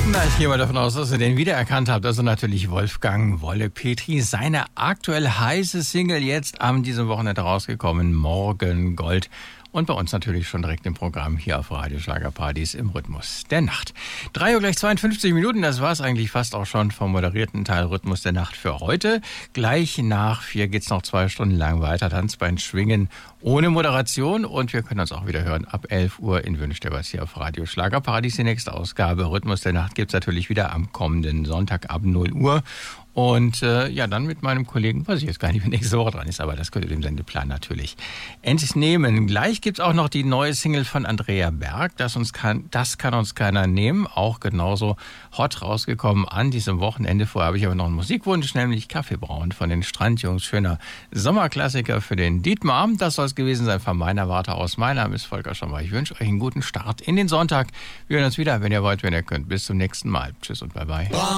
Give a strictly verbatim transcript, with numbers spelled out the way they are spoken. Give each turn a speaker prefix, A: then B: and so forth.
A: Na, ich gehe mal davon aus, dass ihr den wiedererkannt habt. Also natürlich Wolfgang Wolle Petri. Seine aktuell heiße Single jetzt am diesem Wochenende rausgekommen. Morgen Gold. Und bei uns natürlich schon direkt im Programm hier auf Radio Schlagerpartys im Rhythmus der Nacht. drei Uhr gleich zweiundfünfzig Minuten, das war es eigentlich fast auch schon vom moderierten Teil Rhythmus der Nacht für heute. Gleich nach vier geht's noch zwei Stunden lang weiter. Tanzbein schwingen ohne Moderation. Und wir können uns auch wieder hören ab elf Uhr in Wünsch dir was hier auf Radio Schlagerpartys. Die nächste Ausgabe Rhythmus der Nacht gibt's natürlich wieder am kommenden Sonntag ab null Uhr. Und äh, ja, dann mit meinem Kollegen, weiß ich jetzt gar nicht, wer nächste Woche dran ist, aber das könnt ihr dem Sendeplan natürlich entnehmen. Gleich gibt's auch noch die neue Single von Andrea Berg, das, uns kann, das kann uns keiner nehmen, auch genauso hot rausgekommen an diesem Wochenende. Vorher habe ich aber noch einen Musikwunsch, nämlich Kaffeebrauen von den Strandjungs. Schöner Sommerklassiker für den Dietmar. Das soll es gewesen sein von meiner Warte aus. Mein Name ist Volker Schommer. Ich wünsche euch einen guten Start in den Sonntag. Wir hören uns wieder, wenn ihr wollt, wenn ihr könnt. Bis zum nächsten Mal. Tschüss und bye bye.